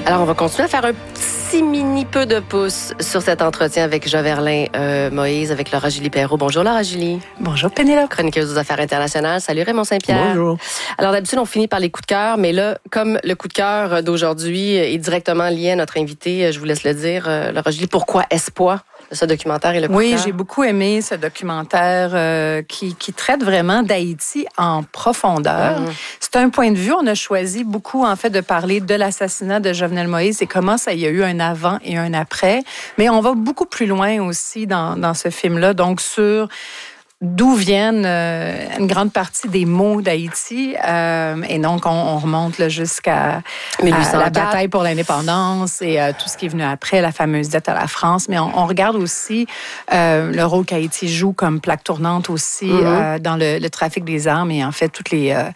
Alors, on va continuer à faire un petit mini peu de pouce sur cet entretien avec Joverlin Moïse, avec Laura Julie Perrault. Bonjour Laura Julie. Bonjour Pénélope. Chroniqueuse aux affaires internationales. Salut Raymond Saint-Pierre. Bonjour. Alors d'habitude, on finit par les coups de cœur, mais là, comme le coup de cœur d'aujourd'hui est directement lié à notre invité, je vous laisse le dire, Laura Julie, pourquoi Espoir? Ce documentaire et le coup de cœur. Oui, j'ai beaucoup aimé ce documentaire qui traite vraiment d'Haïti en profondeur. C'est un point de vue. On a choisi beaucoup, en fait, de parler de l'assassinat de Jovenel Moïse et comment ça y a eu un avant et un après. Mais on va beaucoup plus loin aussi dans ce film-là, donc sur d'où viennent une grande partie des mots d'Haïti. Et donc, on remonte là, jusqu'à la bataille pour l'indépendance et tout ce qui est venu après, la fameuse dette à la France. Mais on regarde aussi le rôle qu'Haïti joue comme plaque tournante aussi dans le trafic des armes et en fait, tous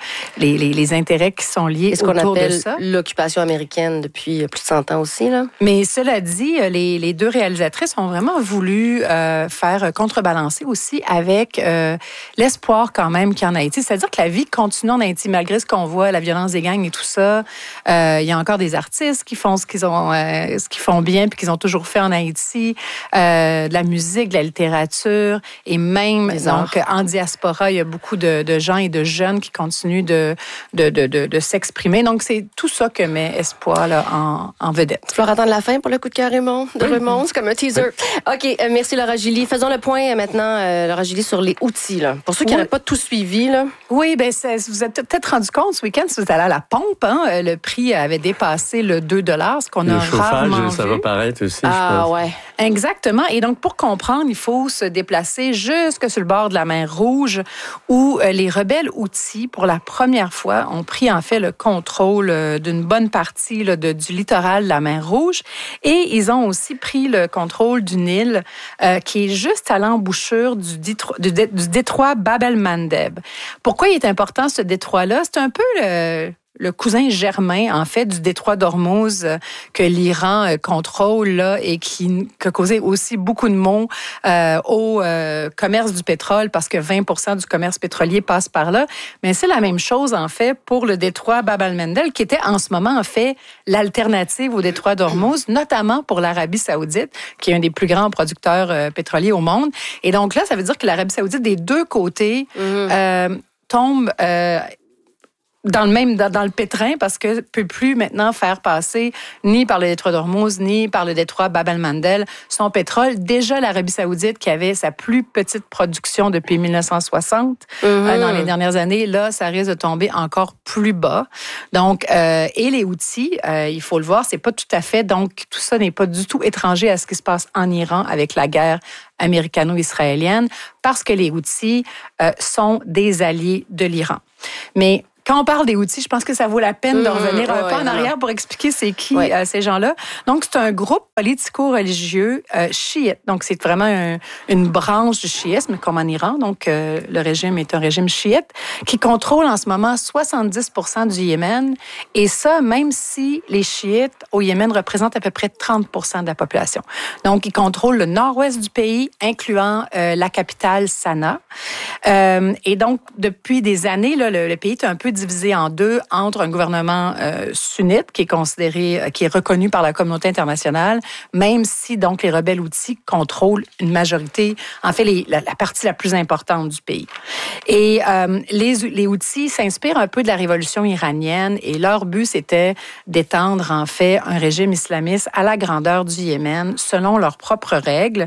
les intérêts qui sont liés autour de ça. Ce qu'on appelle l'occupation américaine depuis plus de 100 ans aussi. Là. Mais cela dit, les deux réalisatrices ont vraiment voulu faire contrebalancer aussi avec l'espoir quand même qu'il y a en Haïti. C'est-à-dire que la vie continue en Haïti, malgré ce qu'on voit, la violence des gangs et tout ça. Il y a encore des artistes qui font ce qu'ils font bien puis qu'ils ont toujours fait en Haïti. De la musique, de la littérature et même donc en diaspora, il y a beaucoup de gens et de jeunes qui continuent de s'exprimer. Donc, c'est tout ça que met Espoir là, en vedette. Tu vas attendre la fin pour le coup de cœur, Raymond? C'est comme un teaser. OK, merci Laura Julie. Faisons le point maintenant, Laura Julie, sur les outils. Là. Pour ceux qui n'auraient pas tout suivi. Là. Oui, bien, vous êtes peut-être rendu compte ce week-end, si vous allez à la pompe, le prix avait dépassé le 2 $, ce qu'on a rarement vu. Ça va paraître aussi, je pense. Ah, ouais. Exactement. Et donc, pour comprendre, il faut se déplacer jusque sur le bord de la mer Rouge où les rebelles Houthis, pour la première fois, ont pris en fait le contrôle d'une bonne partie là, du littoral de la mer Rouge. Et ils ont aussi pris le contrôle d'une île qui est juste à l'embouchure du détroit Bab el-Mandeb. Pourquoi il est important ce détroit-là? C'est un peu le cousin germain, en fait, du détroit d'Ormuz que l'Iran contrôle là, et qui a causé aussi beaucoup de maux au commerce du pétrole parce que 20% du commerce pétrolier passe par là. Mais c'est la même chose, en fait, pour le détroit Bab el-Mandeb qui était en ce moment, en fait, l'alternative au détroit d'Ormuz, notamment pour l'Arabie saoudite, qui est un des plus grands producteurs pétroliers au monde. Et donc là, ça veut dire que l'Arabie saoudite, des deux côtés, tombe dans le pétrin parce que peut plus maintenant faire passer ni par le détroit d'Ormuz ni par le détroit Bab el-Mandeb son pétrole. Déjà, l'Arabie saoudite qui avait sa plus petite production depuis 1960 dans les dernières années, là, ça risque de tomber encore plus bas. Donc, et les Houthis, il faut le voir, c'est pas tout à fait, donc tout ça n'est pas du tout étranger à ce qui se passe en Iran avec la guerre américano-israélienne parce que les Houthis sont des alliés de l'Iran. Mais quand on parle des Houthis, je pense que ça vaut la peine de revenir un peu en arrière pour expliquer c'est qui ces gens-là. Donc, c'est un groupe politico-religieux chiite. Donc, c'est vraiment une branche du chiisme, comme en Iran. Donc, le régime est un régime chiite qui contrôle en ce moment 70% du Yémen. Et ça, même si les chiites au Yémen représentent à peu près 30% de la population. Donc, ils contrôlent le nord-ouest du pays, incluant la capitale Sanaa. Et donc, depuis des années, là, le pays est un peu divisé en deux entre un gouvernement sunnite qui est reconnu par la communauté internationale, même si donc les rebelles Houthis contrôlent une majorité, en fait la partie la plus importante du pays. Et les Houthis s'inspirent un peu de la révolution iranienne et leur but c'était d'étendre en fait un régime islamiste à la grandeur du Yémen selon leurs propres règles.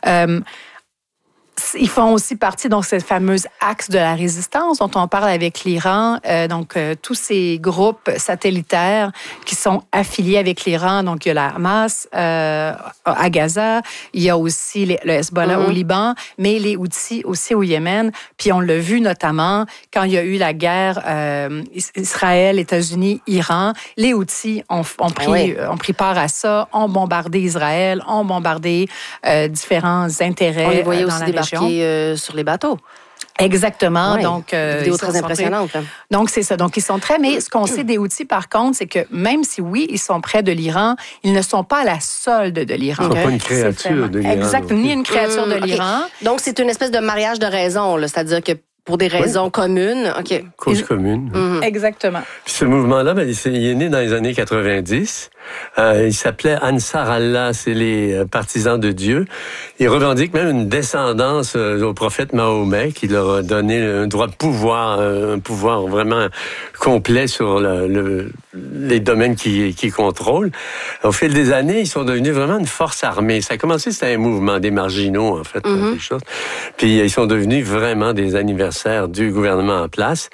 Ils font aussi partie de cette fameuse axe de la résistance dont on parle avec l'Iran. Tous ces groupes satellitaires qui sont affiliés avec l'Iran. Donc, il y a la Hamas à Gaza, il y a aussi le Hezbollah au Liban, mais les Houthis aussi au Yémen. Puis on l'a vu notamment quand il y a eu la guerre Israël, États-Unis, Iran. Les Houthis ont pris part à ça, ont bombardé Israël, ont bombardé différents intérêts. On les voyait dans aussi la débarquer sur les bateaux. Exactement. Ouais, donc, vidéo très impressionnante. Donc, c'est ça. Donc, ils sont très... Mais ce qu'on sait des Houthis, par contre, c'est que même si, oui, ils sont près de l'Iran, ils ne sont pas à la solde de l'Iran. Ils ne sont pas une créature de l'Iran. Exact. Ni une créature de l'Iran. Okay. Donc, c'est une espèce de mariage de raison. Là. C'est-à-dire que pour des raisons communes. OK. Cause commune. Mm-hmm. Exactement. Puis ce mouvement-là, il est né dans les années 90. Il s'appelait Ansar Allah, c'est les partisans de Dieu. Ils revendiquent même une descendance au prophète Mahomet qui leur a donné un droit de pouvoir, un pouvoir vraiment complet sur les domaines qu'ils contrôlent. Au fil des années, ils sont devenus vraiment une force armée. Ça a commencé, c'était un mouvement des marginaux, en fait, quelque chose. Puis ils sont devenus vraiment des anniversaires du gouvernement en place.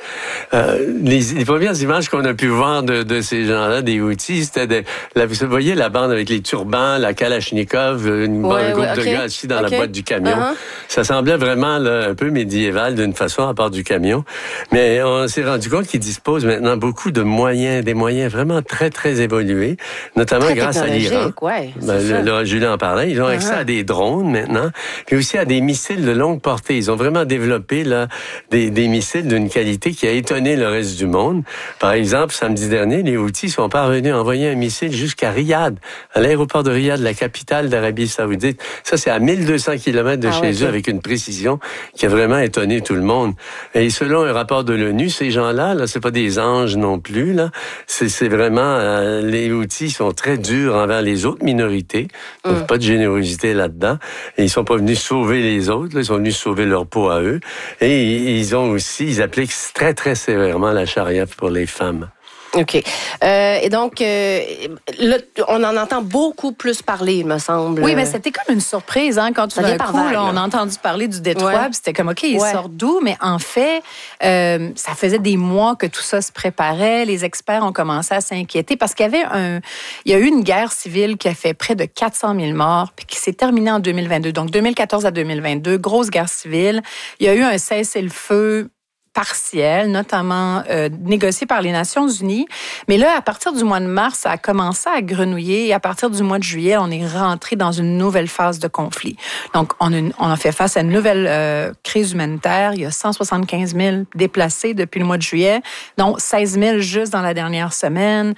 Les premières images qu'on a pu voir de ces gens-là, des Houthis, c'était vous voyez la bande avec les turbans, la Kalachnikov, une groupe de gars assis dans la boîte du camion. Ça semblait vraiment là, un peu médiéval d'une façon, à part du camion. Mais on s'est rendu compte qu'ils disposent maintenant beaucoup de moyens, des moyens vraiment très, très évolués, notamment très grâce à l'Iran. Ouais, Julien en parlait. Ils ont accès à des drones maintenant, puis aussi à des missiles de longue portée. Ils ont vraiment développé là des missiles d'une qualité qui a étonné le reste du monde. Par exemple, samedi dernier, les Houthis sont parvenus à envoyer un missile jusqu'à Riyad, à l'aéroport de Riyad, la capitale d'Arabie Saoudite. Ça, c'est à 1200 km de chez eux, avec une précision qui a vraiment étonné tout le monde. Et selon un rapport de l'ONU, ces gens-là, là, c'est pas des anges non plus, là. C'est vraiment, les Houthis sont très durs envers les autres minorités. Donc, pas de générosité là-dedans. Et ils sont pas venus sauver les autres, là. Ils sont venus sauver leur peau à eux. Et ils appliquent très, très sévèrement la charia pour les femmes. OK. Et donc, là, on en entend beaucoup plus parler, il me semble. Oui, mais c'était comme une surprise, hein, quand tout d'un coup, on a entendu parler du Détroit, puis c'était comme, OK, ils sortent d'où? Mais en fait, ça faisait des mois que tout ça se préparait. Les experts ont commencé à s'inquiéter parce qu'il y a eu une guerre civile qui a fait près de 400 000 morts, puis qui s'est terminée en 2022. Donc, 2014 à 2022, grosse guerre civile. Il y a eu un cessez-le-feu partiel, notamment négocié par les Nations Unies. Mais là, à partir du mois de mars, ça a commencé à grenouiller et à partir du mois de juillet, on est rentré dans une nouvelle phase de conflit. Donc, on a fait face à une nouvelle crise humanitaire. Il y a 175 000 déplacés depuis le mois de juillet, dont 16 000 juste dans la dernière semaine.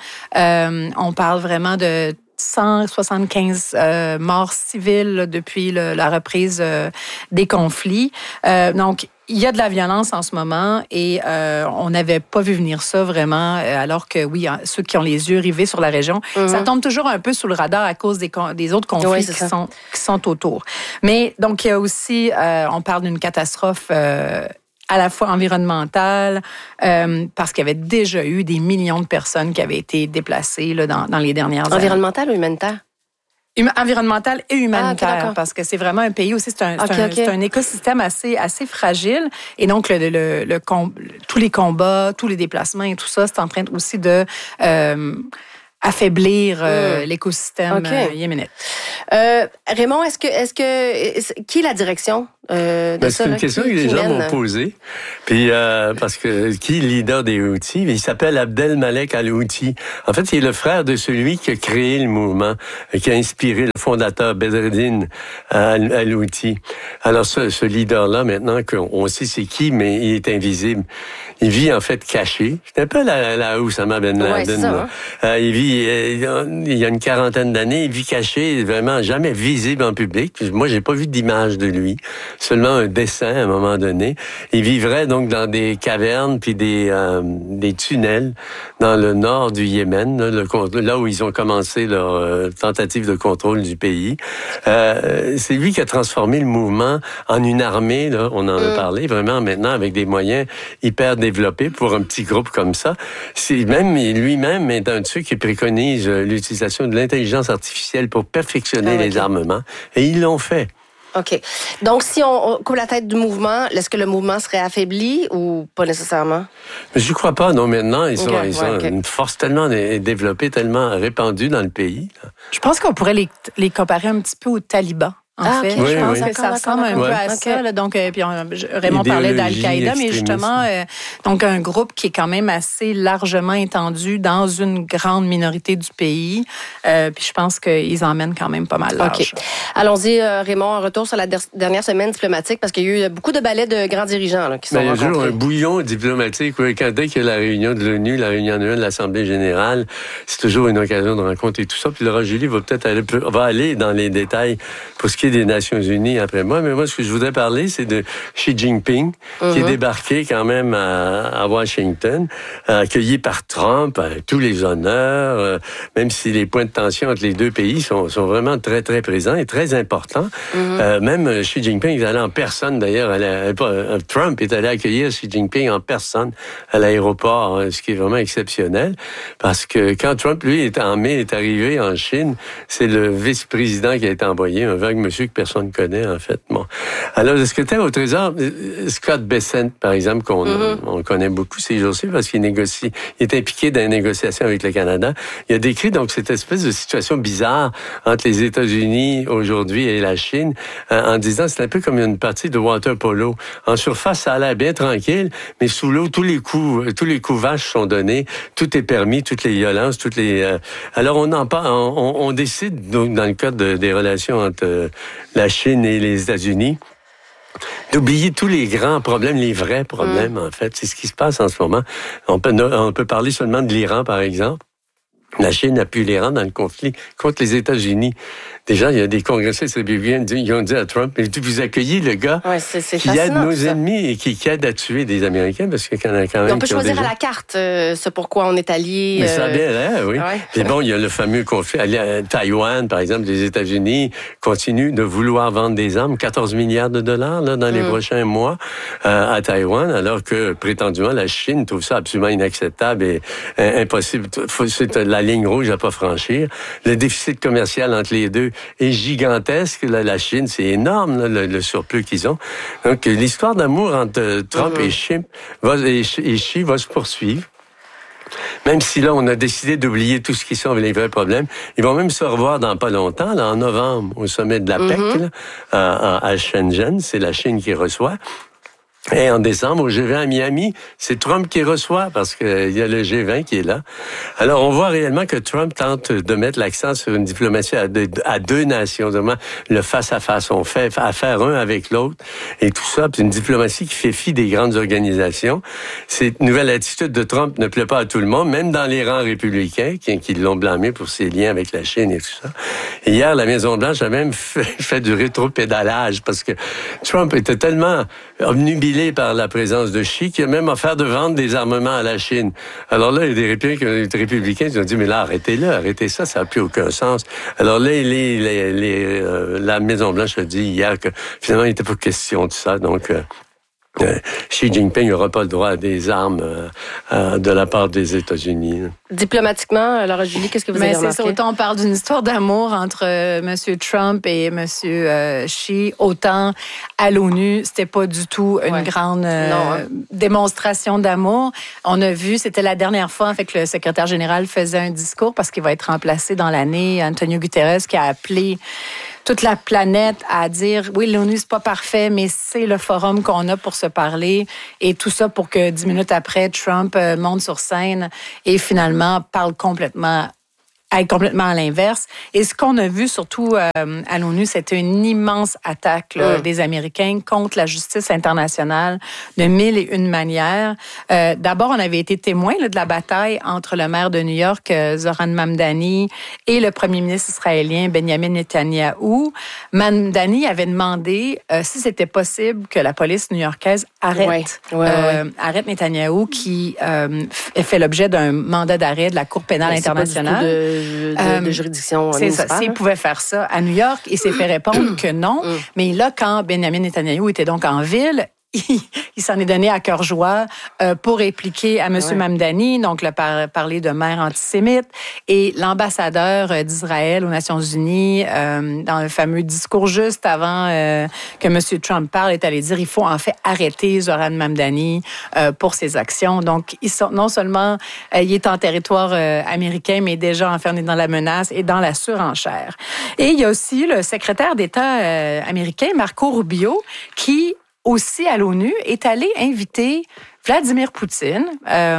On parle vraiment de 175 morts civiles là, depuis la reprise des conflits. Donc, il y a de la violence en ce moment et on n'avait pas vu venir ça vraiment, alors que oui, ceux qui ont les yeux rivés sur la région, ça tombe toujours un peu sous le radar à cause des autres conflits qui sont autour. Mais donc, il y a aussi, on parle d'une catastrophe à la fois environnementale, parce qu'il y avait déjà eu des millions de personnes qui avaient été déplacées là, dans les dernières années. Environnementale ou humanitaire? Environnemental et humanitaire, parce que c'est vraiment un pays aussi, c'est un écosystème assez fragile. Et donc, tous les combats, tous les déplacements et tout ça, c'est en train aussi de affaiblir l'écosystème yéménite. Raymond, qui est la direction de ça? C'est une question que les gens m'ont posée. Puis, parce que qui est le leader des Houthis? Il s'appelle Abdel Malek al-Houthi. En fait, il est le frère de celui qui a créé le mouvement, qui a inspiré le fondateur Bedreddin al-Houthi. Alors, ce leader-là, maintenant, on sait c'est qui, mais il est invisible. Il vit, en fait, caché. C'est un peu la Oussama Ben Laden. Il vit, il y a une quarantaine d'années, il vit caché, vraiment jamais visible en public. Puis moi, j'ai pas vu d'image de lui. Seulement un dessin, à un moment donné. Il vivrait donc dans des cavernes puis des tunnels dans le nord du Yémen, là où ils ont commencé leur tentative de contrôle du pays. C'est lui qui a transformé le mouvement en une armée, là, on en a parlé, vraiment maintenant avec des moyens hyper développés pour un petit groupe comme ça. Lui-même est un de ceux qui préconise l'utilisation de l'intelligence artificielle pour perfectionner les armements. Et ils l'ont fait. OK. Donc, si on coupe la tête du mouvement, est-ce que le mouvement serait affaibli ou pas nécessairement? Je crois pas, non. Maintenant, ils ont une force tellement développée, tellement répandue dans le pays. Je pense qu'on pourrait les comparer un petit peu aux talibans. En fait, je pense que ça ressemble un peu à ça. Là, donc, puis Raymond parlait d'Al-Qaïda, mais justement, donc un groupe qui est quand même assez largement étendu dans une grande minorité du pays. Puis je pense qu'ils emmènent quand même pas mal large. Okay. Allons-y, Raymond, un retour sur la dernière semaine diplomatique, parce qu'il y a eu beaucoup de ballets de grands dirigeants là, qui sont rencontrés. Il y a toujours un bouillon diplomatique. Oui. Dès qu'il y a la réunion de l'ONU, la réunion annuelle de l'Assemblée générale, c'est toujours une occasion de rencontrer tout ça. Puis Laurent Julie va peut-être aller dans les détails pour ce qui qui est des Nations Unies après moi. Mais moi, ce que je voudrais parler, c'est de Xi Jinping, qui est débarqué quand même à Washington, accueilli par Trump, avec tous les honneurs, même si les points de tension entre les deux pays sont vraiment très, très présents et très importants. Même Xi Jinping est allé en personne, d'ailleurs. Trump est allé accueillir Xi Jinping en personne à l'aéroport, ce qui est vraiment exceptionnel, parce que quand Trump, lui, en mai, est arrivé en Chine, c'est le vice-président qui a été envoyé, un vague monsieur que personne ne connaît, en fait. Bon. Alors, le secrétaire au Trésor, Scott Bessent, par exemple, on connaît beaucoup ces jours-ci, parce qu'il négocie, il est impliqué dans les négociations avec le Canada. Il a décrit, donc, cette espèce de situation bizarre entre les États-Unis aujourd'hui et la Chine, en disant, c'est un peu comme une partie de water polo. En surface, ça a l'air bien tranquille, mais sous l'eau, tous les coups vaches sont donnés, tout est permis, toutes les violences, alors on décide, donc, dans le cadre des relations entre la Chine et les États-Unis, d'oublier tous les grands problèmes, les vrais problèmes, en fait. C'est ce qui se passe en ce moment. On peut parler seulement de l'Iran, par exemple. La Chine appuie l'Iran dans le conflit contre les États-Unis. Déjà, il y a des congressistes républicains qui ont dit à Trump, mais vous accueillez le gars qui aide nos ennemis et qui aide à tuer des Américains, parce qu'il y en a quand même. On peut choisir à la carte ce pourquoi on est allié. Mais ça a bien l'air, oui. Ouais. Et bon, il y a le fameux conflit. Taïwan, par exemple, les États-Unis continuent de vouloir vendre des armes, 14 milliards de dollars là, dans les prochains mois à Taïwan, alors que prétendument la Chine trouve ça absolument inacceptable et impossible. C'est la ligne rouge à pas franchir. Le déficit commercial entre les deux est gigantesque. La Chine, c'est énorme, le surplus qu'ils ont. Donc, l'histoire d'amour entre Trump et Xi va se poursuivre. Même si là, on a décidé d'oublier tout ce qui sont les vrais problèmes. Ils vont même se revoir dans pas longtemps, là, en novembre, au sommet de la PEC, là, à Shenzhen. C'est la Chine qui reçoit. Et en décembre, au G20 à Miami, c'est Trump qui reçoit parce qu'il y a le G20 qui est là. Alors, on voit réellement que Trump tente de mettre l'accent sur une diplomatie à deux nations, vraiment le face-à-face. On fait affaire un avec l'autre et tout ça. C'est une diplomatie qui fait fi des grandes organisations. Cette nouvelle attitude de Trump ne plaît pas à tout le monde, même dans les rangs républicains qui l'ont blâmé pour ses liens avec la Chine et tout ça. Et hier, la Maison-Blanche a même fait du rétropédalage parce que Trump était tellement obnubilé par la présence de Xi, qui a même offert de vendre des armements à la Chine. Alors là, il y a des républicains qui ont dit, mais là, arrêtez ça n'a plus aucun sens. Alors là, la Maison-Blanche a dit hier que finalement, il n'était pas question de ça, donc... Xi Jinping n'aura pas le droit à des armes de la part des États-Unis. Diplomatiquement, Laura Julie, qu'est-ce que vous avez remarqué? C'est ça, autant on parle d'une histoire d'amour entre M. Trump et M. Xi, autant à l'ONU, c'était pas du tout une grande démonstration d'amour. On a vu, c'était la dernière fois en fait, que le secrétaire général faisait un discours parce qu'il va être remplacé dans l'année. Antonio Guterres qui a appelé toute la planète à dire, oui, l'ONU, c'est pas parfait, mais c'est le forum qu'on a pour se parler. Et tout ça pour que 10 minutes après, Trump monte sur scène et finalement parle complètement à l'inverse. Et ce qu'on a vu surtout à l'ONU, c'était une immense attaque des Américains contre la justice internationale de mille et une manières. D'abord, on avait été témoin de la bataille entre le maire de New York, Zoran Mamdani, et le premier ministre israélien, Benjamin Netanyahou. Mamdani avait demandé si c'était possible que la police new-yorkaise arrête Netanyahou, qui fait l'objet d'un mandat d'arrêt de la Cour pénale internationale. De juridiction c'est municipale. Ça. S'il pouvait faire ça à New York, il s'est fait répondre que non. Mais là, quand Benjamin Netanyahou était donc en ville, il s'en est donné à cœur joie pour répliquer à M. Mamdani, donc parler de maire antisémite. Et l'ambassadeur d'Israël aux Nations Unies, dans le fameux discours juste avant que M. Trump parle, est allé dire il faut en fait arrêter Zoran Mamdani pour ses actions. Donc, non seulement il est en territoire américain, mais déjà enfermé dans la menace et dans la surenchère. Et il y a aussi le secrétaire d'État américain, Marco Rubio, qui aussi à l'ONU, est allé inviter Vladimir Poutine,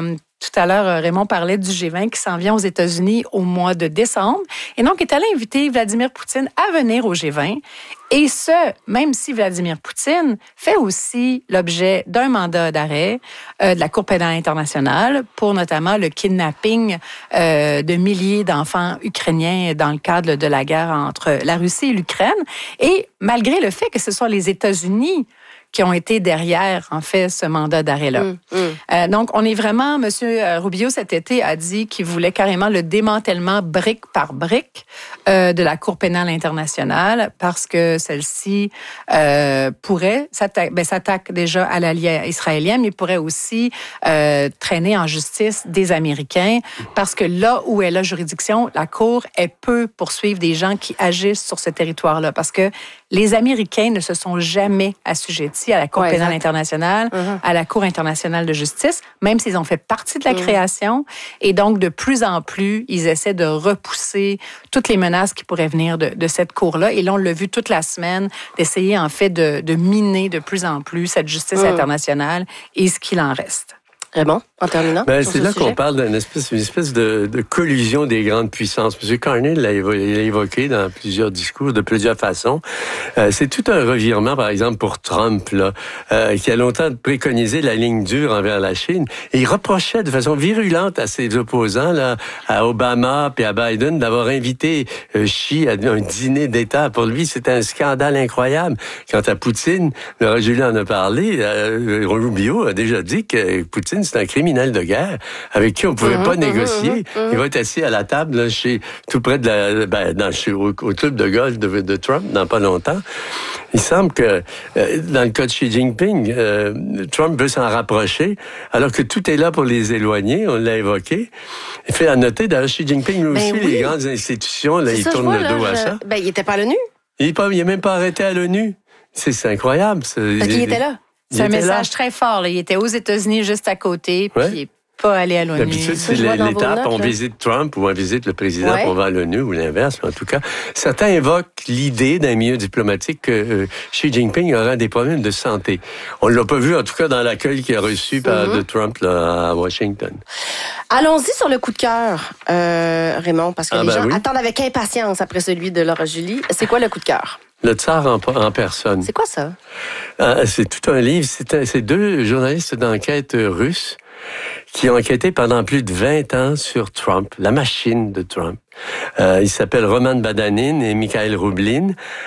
Tout à l'heure, Raymond parlait du G20 qui s'en vient aux États-Unis au mois de décembre. Et donc, est allé inviter Vladimir Poutine à venir au G20. Et ce, même si Vladimir Poutine fait aussi l'objet d'un mandat d'arrêt de la Cour pénale internationale pour notamment le kidnapping de milliers d'enfants ukrainiens dans le cadre de la guerre entre la Russie et l'Ukraine. Et malgré le fait que ce sont les États-Unis qui ont été derrière, en fait, ce mandat d'arrêt-là. Donc, on est vraiment... M. Rubio, cet été, a dit qu'il voulait carrément le démantèlement brique par brique de la Cour pénale internationale parce que celle-ci pourrait s'attaque déjà à l'allié israélien, mais pourrait aussi traîner en justice des Américains parce que là où est la juridiction, la Cour, elle peut poursuivre des gens qui agissent sur ce territoire-là parce que les Américains ne se sont jamais assujettis à la Cour pénale internationale, à la Cour internationale de justice, même s'ils ont fait partie de la création. Et donc, de plus en plus, ils essaient de repousser toutes les menaces qui pourraient venir de cette Cour-là. Et là, on l'a vu toute la semaine, d'essayer, en fait, de miner de plus en plus cette justice internationale et ce qu'il en reste. Raymond, en terminant? C'est là qu'on parle d'une espèce de collusion des grandes puissances. M. Carney l'a évoqué dans plusieurs discours, de plusieurs façons. C'est tout un revirement, par exemple, pour Trump, là, qui a longtemps préconisé la ligne dure envers la Chine. Et il reprochait de façon virulente à ses opposants, là, à Obama et à Biden, d'avoir invité Xi à un dîner d'État. Pour lui, c'était un scandale incroyable. Quant à Poutine, Julien en a parlé, Rubio a déjà dit que Poutine, c'est un criminel de guerre avec qui on ne pouvait pas négocier. Il va être assis à la table là, tout près de au club de golf de Trump dans pas longtemps. Il semble que dans le cas de Xi Jinping, Trump veut s'en rapprocher alors que tout est là pour les éloigner. On l'a évoqué. Il fait à noter, d'ailleurs, Xi Jinping, lui aussi, les grandes institutions, là, il tourne le dos à ça. Il n'était pas à l'ONU. Il n'est même pas arrêté à l'ONU. C'est incroyable. Parce qu'il était là. C'est un message très fort. Là. Il était aux États-unis juste à côté, puis il n'est pas allé à l'ONU. D'habitude, c'est l'étape, on visite Trump ou on visite le président, on va à l'ONU ou l'inverse. En tout cas, certains évoquent l'idée d'un milieu diplomatique que Xi Jinping aura des problèmes de santé. On ne l'a pas vu, en tout cas, dans l'accueil qu'il a reçu de Trump là, à Washington. Allons-y sur le coup de cœur, Raymond, parce que les gens attendent avec impatience après celui de Laura Julie. C'est quoi le coup de cœur? Le tsar en personne. C'est quoi ça? C'est tout un livre. C'est deux journalistes d'enquête russes qui ont enquêté pendant plus de 20 ans sur Trump, la machine de Trump. Ils s'appellent Roman Badanin et Mikhail Rublin,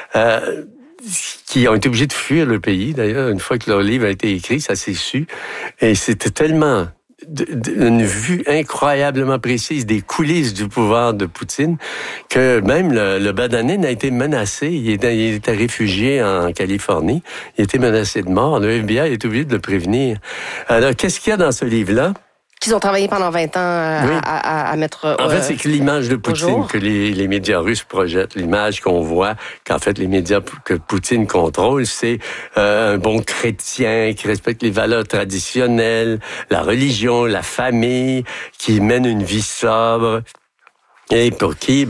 qui ont été obligés de fuir le pays. D'ailleurs, une fois que leur livre a été écrit, ça s'est su. Et c'était tellement... une vue incroyablement précise des coulisses du pouvoir de Poutine que même le Badanin a été menacé. Il était réfugié en Californie. Il était menacé de mort. Le FBI est obligé de le prévenir. Alors, qu'est-ce qu'il y a dans ce livre-là? Qu'ils ont travaillé pendant 20 ans à mettre en fait, c'est que l'image de Poutine que les médias russes projettent, l'image qu'on voit qu'en fait les médias que Poutine contrôle, c'est un bon chrétien qui respecte les valeurs traditionnelles, la religion, la famille, qui mène une vie sobre. Et pour qui,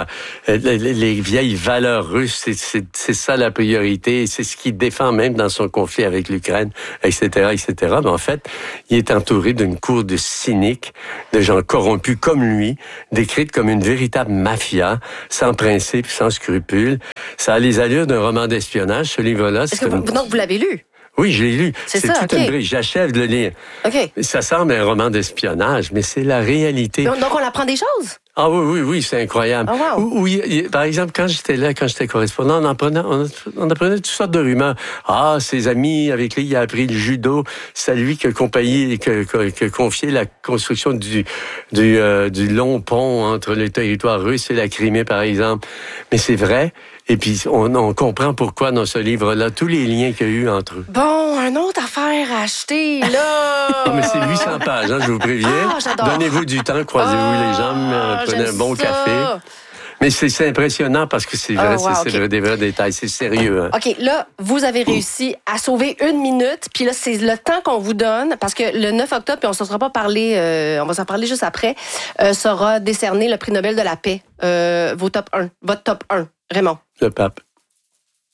les vieilles valeurs russes, c'est ça la priorité, c'est ce qu'il défend même dans son conflit avec l'Ukraine, etc., etc. Mais en fait, il est entouré d'une cour de cyniques, de gens corrompus comme lui, décrite comme une véritable mafia, sans principe, sans scrupules. Ça a les allures d'un roman d'espionnage, ce livre-là. Donc, vous l'avez lu? Oui, je l'ai lu. C'est ça, tout une brique. J'achève de le lire. OK. Ça semble un roman d'espionnage, mais c'est la réalité. Donc, on apprend des choses? Ah oui, c'est incroyable. Oh, wow. Par exemple, quand j'étais correspondant, on apprenait toutes sortes de rumeurs. Ah, ses amis avec lui, il a appris le judo. C'est lui qui a confié la construction du long pont entre les territoires russes et la Crimée, par exemple. Mais c'est vrai. Et puis, on comprend pourquoi dans ce livre-là, tous les liens qu'il y a eu entre eux. Bon, une autre affaire à acheter, là! Mais c'est 800 pages, je vous préviens. J'adore. Donnez-vous du temps, croisez-vous les jambes, prenez un bon café. Mais c'est impressionnant parce que c'est vrai, c'est des vrais détails, c'est sérieux. Hein. OK, là, vous avez réussi à sauver 1 minute, puis là, c'est le temps qu'on vous donne, parce que le 9 octobre, puis on ne s'en sera pas parlé, on va s'en parler juste après, sera décerné le prix Nobel de la paix. Votre top 1, Raymond. Le pape.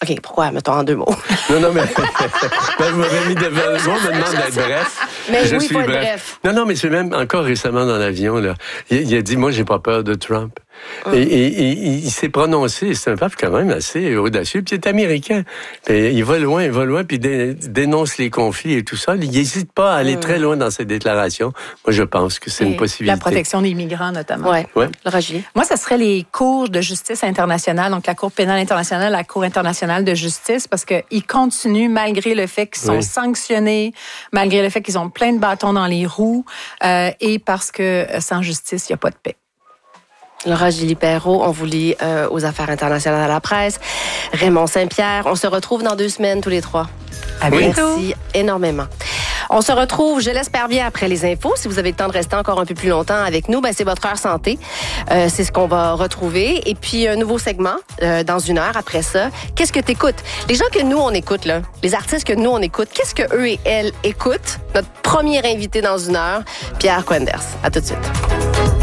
OK, pourquoi? Mettons en 2 mots. Non, mais vous m'avez mis devant le mot, me demande d'être bref. Mais je suis bref. Non, mais c'est même encore récemment dans l'avion, là. Il a dit, moi, j'ai pas peur de Trump. Et il s'est prononcé, c'est un pape quand même assez audacieux, puis il est américain. Puis il va loin, puis dénonce les conflits et tout ça. Il n'hésite pas à aller très loin dans ses déclarations. Moi, je pense que c'est une possibilité. La protection des migrants, notamment. Oui. Laura Julie. Moi, ça serait les cours de justice internationale, donc la Cour pénale internationale, la Cour internationale de justice, parce qu'ils continuent, malgré le fait qu'ils sont sanctionnés, malgré le fait qu'ils ont plein de bâtons dans les roues, et parce que sans justice, il n'y a pas de paix. Laura Julie Perrault, on vous lit aux affaires internationales à la presse. Raymond Saint-Pierre, on se retrouve dans 2 semaines tous les 3. À bientôt. Merci énormément. On se retrouve, je l'espère bien, après les infos. Si vous avez le temps de rester encore un peu plus longtemps avec nous, c'est votre heure santé. C'est ce qu'on va retrouver. Et puis, un nouveau segment dans 1 heure après ça. Qu'est-ce que t'écoutes? Les gens que nous, on écoute, là, les artistes que nous, on écoute, qu'est-ce que eux et elles écoutent? Notre premier invité dans 1 heure, Pierre Quenders. À tout de suite.